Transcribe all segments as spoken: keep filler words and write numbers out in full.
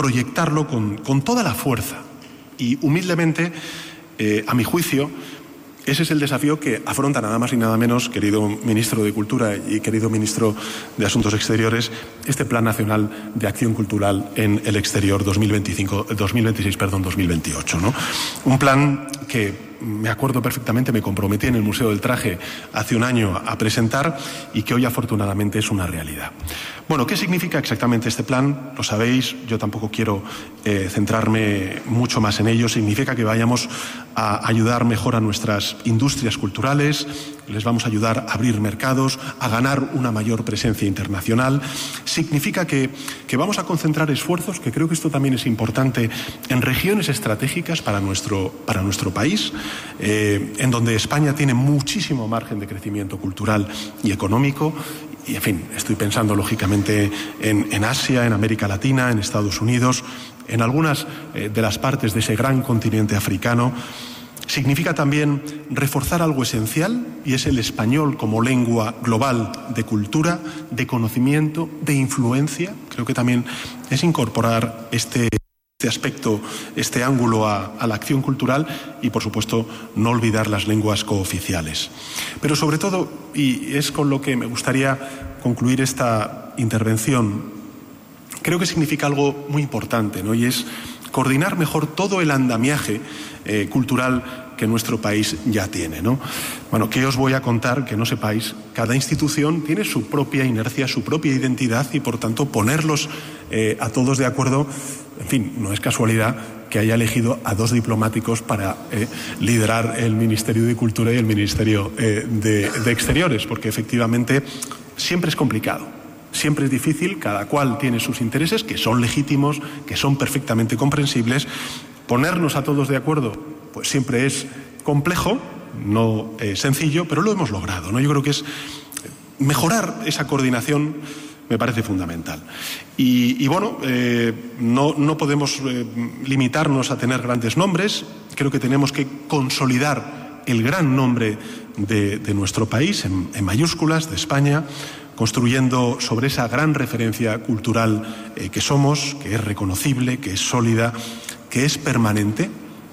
proyectarlo con, con toda la fuerza. Y humildemente, eh, a mi juicio, ese es el desafío que afronta nada más y nada menos, querido ministro de Cultura y querido ministro de Asuntos Exteriores, este Plan Nacional de Acción Cultural en el Exterior dos mil veinticinco, dos mil veintiséis, perdón, dos mil veintiocho, ¿no? Un plan que, me acuerdo perfectamente, me comprometí en el Museo del Traje hace un año a presentar y que hoy afortunadamente es una realidad. Bueno, ¿qué significa exactamente este plan? Lo sabéis, yo tampoco quiero eh, centrarme mucho más en ello. Significa que vayamos a ayudar mejor a nuestras industrias culturales, les vamos a ayudar a abrir mercados, a ganar una mayor presencia internacional. Significa que, que vamos a concentrar esfuerzos, que creo que esto también es importante, en regiones estratégicas para nuestro, para nuestro país, eh, en donde España tiene muchísimo margen de crecimiento cultural y económico. Y, en fin, estoy pensando, lógicamente, en, en Asia, en América Latina, en Estados Unidos, en algunas eh, de las partes de ese gran continente africano. Significa también reforzar algo esencial, y es el español como lengua global de cultura, de conocimiento, de influencia. Creo que también es incorporar este, este aspecto, este ángulo a, a la acción cultural y, por supuesto, no olvidar las lenguas cooficiales. Pero sobre todo, y es con lo que me gustaría concluir esta intervención, creo que significa algo muy importante, ¿no? Y es coordinar mejor todo el andamiaje eh, cultural que nuestro país ya tiene, ¿no? Bueno, ¿qué os voy a contar que no sepáis? Cada institución tiene su propia inercia, su propia identidad y, por tanto, ponerlos eh, a todos de acuerdo, en fin, no es casualidad que haya elegido a dos diplomáticos para eh, liderar el Ministerio de Cultura y el Ministerio eh, de, de Exteriores, porque efectivamente siempre es complicado. Siempre es difícil, cada cual tiene sus intereses, que son legítimos, que son perfectamente comprensibles. Ponernos a todos de acuerdo, pues siempre es complejo, no eh, sencillo, pero lo hemos logrado, ¿no? Yo creo que es mejorar esa coordinación, me parece fundamental. Y, y bueno, eh, no, no podemos eh, limitarnos a tener grandes nombres. Creo que tenemos que consolidar el gran nombre de, de nuestro país, en, en mayúsculas, de España, construyendo sobre esa gran referencia cultural eh, que somos, que es reconocible, que es sólida, que es permanente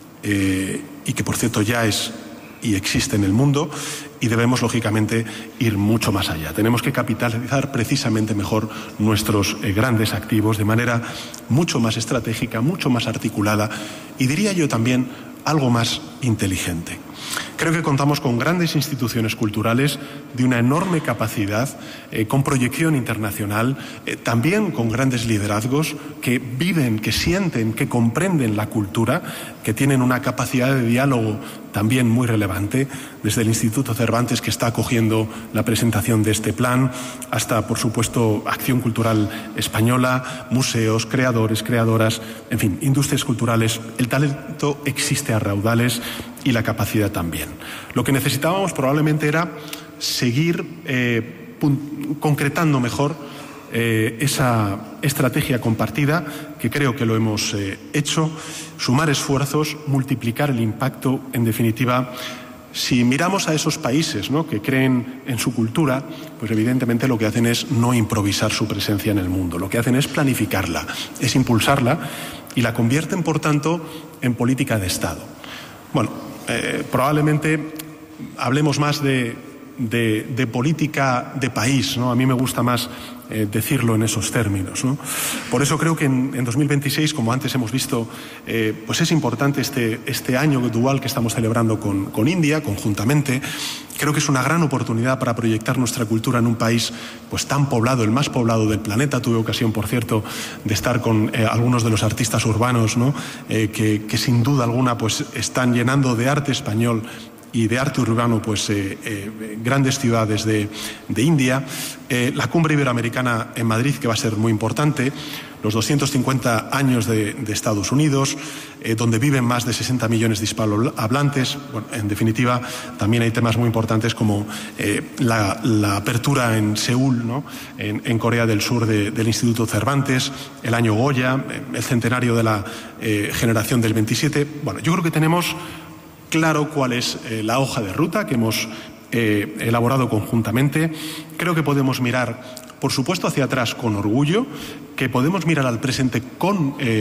eh, y que, por cierto, ya es y existe en el mundo, y debemos, lógicamente, ir mucho más allá. Tenemos que capitalizar precisamente mejor nuestros eh, grandes activos de manera mucho más estratégica, mucho más articulada y, diría yo, también algo más inteligente. Creo que contamos con grandes instituciones culturales de una enorme capacidad, eh, con proyección internacional, eh, también con grandes liderazgos que viven, que sienten, que comprenden la cultura, que tienen una capacidad de diálogo también muy relevante, desde el Instituto Cervantes, que está acogiendo la presentación de este plan, hasta, por supuesto, Acción Cultural Española, museos, creadores, creadoras, en fin, industrias culturales. El talento existe a raudales y la capacidad también. Lo que necesitábamos probablemente era seguir eh, concretando mejor eh, esa estrategia compartida, que creo que lo hemos eh, hecho, sumar esfuerzos, multiplicar el impacto. En definitiva, si miramos a esos países, ¿no?, que creen en su cultura, pues evidentemente lo que hacen es no improvisar su presencia en el mundo, lo que hacen es planificarla, es impulsarla y la convierten, por tanto, en política de Estado. Bueno, eh, probablemente hablemos más de, de, de política de país, ¿no? A mí me gusta más eh, decirlo en esos términos, ¿no? Por eso creo que en, en dos mil veintiséis, como antes hemos visto, eh, pues es importante este, este año dual que estamos celebrando con, con India, conjuntamente. Creo que es una gran oportunidad para proyectar nuestra cultura en un país pues tan poblado, el más poblado del planeta. Tuve ocasión, por cierto, de estar con eh, algunos de los artistas urbanos, ¿no?, eh, que, que sin duda alguna pues están llenando de arte español y de arte urbano pues eh, eh, grandes ciudades de, de India, eh, la cumbre iberoamericana en Madrid, que va a ser muy importante, los doscientos cincuenta años de, de Estados Unidos, eh, donde viven más de sesenta millones de hispanohablantes. Bueno, en definitiva, también hay temas muy importantes como eh, la, la apertura en Seúl, ¿no?, en, en Corea del Sur, de, del Instituto Cervantes, el año Goya, el centenario de la eh, generación del veintisiete. Bueno, yo creo que tenemos claro cuál es eh, la hoja de ruta que hemos eh, elaborado conjuntamente. Creo que podemos mirar, por supuesto, hacia atrás con orgullo, que podemos mirar al presente con eh,